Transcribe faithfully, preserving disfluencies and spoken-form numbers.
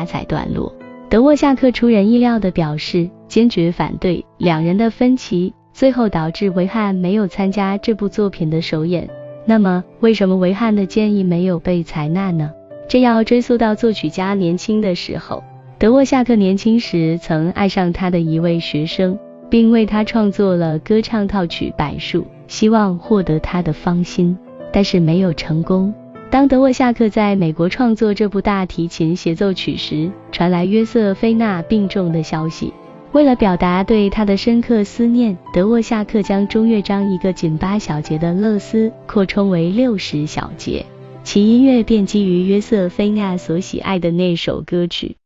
华才断落。德沃夏克出人意料地表示坚决反对，两人的分歧最后导致维汉没有参加这部作品的首演。那么为什么维汉的建议没有被采纳呢？这要追溯到作曲家年轻的时候。德沃夏克年轻时曾爱上他的一位学生，并为他创作了歌唱套曲《柏树》，希望获得他的芳心，但是没有成功。当德沃夏克在美国创作这部大提琴协奏曲时，传来约瑟菲娜病重的消息。为了表达对他的深刻思念，德沃夏克将中乐章一个仅八小节的勒斯扩充为六十小节，其音乐便基于约瑟菲娜所喜爱的那首歌曲。